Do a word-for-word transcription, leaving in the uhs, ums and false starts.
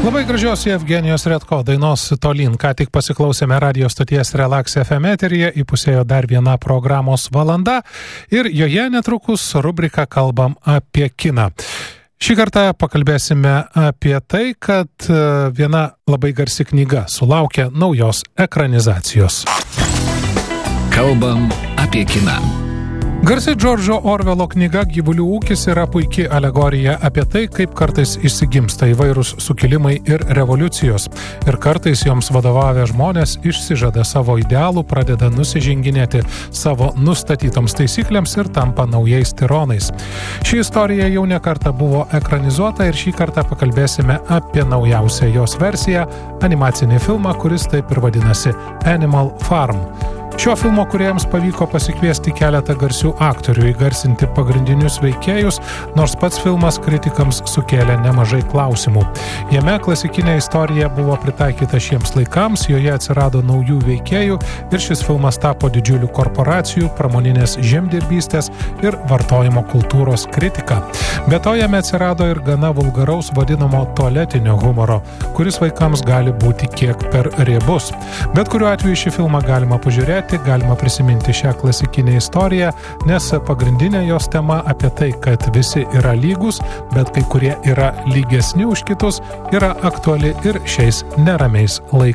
Labai gražios Jevgenijos Redko dainos Tolyn. Ką tik pasiklausėme radio stoties Relax F M eteryje, įpusėjo dar viena programos valanda ir joje netrukus rubrika Kalbam apie kiną. Šį kartą pakalbėsime apie tai, kad viena labai garsi knyga sulaukia naujos ekranizacijos. Kalbam apie kiną. Garsi Džordžo Orvelo knyga Gyvulių ūkis yra puiki alegorija apie tai, kaip kartais išsigimsta įvairūs sukilimai ir revoliucijos. Ir kartais joms vadovavę žmonės išsižada savo idealų, pradeda nusiženginėti savo nustatytoms taisyklėms ir tampa naujais tironais. Ši istorija jau ne kartą buvo ekranizuota ir šį kartą pakalbėsime apie naujausią jos versiją, animacinį filmą, kuris taip ir vadinasi Animal Farm. Šio filmo kūrėjams pavyko pasikviesti keletą garsių aktorių įgarsinti pagrindinius veikėjus, nors pats filmas kritikams sukėlė nemažai klausimų. Jame klasikinė istorija buvo pritaikyta šiems laikams, joje atsirado naujų veikėjų ir šis filmas tapo didžiulių korporacijų, pramoninės žemdirbystės ir vartojimo kultūros kritika. Be to jame atsirado ir gana vulgaraus vadinamo tualetinio humoro, kuris vaikams gali būti kiek per riebus. Bet kuriuo atveju šį filmą galima pažiūrėti, galima prisiminti šią klasikinę istoriją, nes pagrindinė jos tema apie tai, kad visi yra lygus, bet kai kurie yra lygesni už kitus, yra aktuali ir šiais neramiais laikais.